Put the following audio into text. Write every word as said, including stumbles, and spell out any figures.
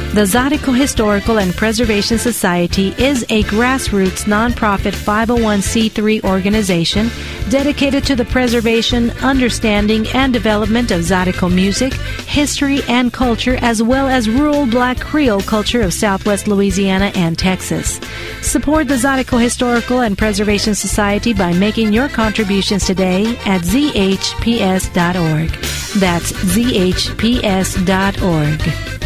The Zydeco Historical and Preservation Society is a grassroots nonprofit five oh one c three organization dedicated to the preservation, understanding, and development of Zydeco music, history, and culture, as well as rural Black Creole culture of Southwest Louisiana and Texas. Support the Zydeco Historical and Preservation Society by making your contributions today at z h p s dot org. That's z h p s dot org.